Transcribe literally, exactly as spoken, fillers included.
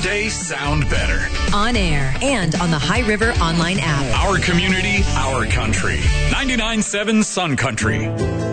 day sound better. On air and on the High River online app. Our community, our country. ninety-nine point seven Sun Country.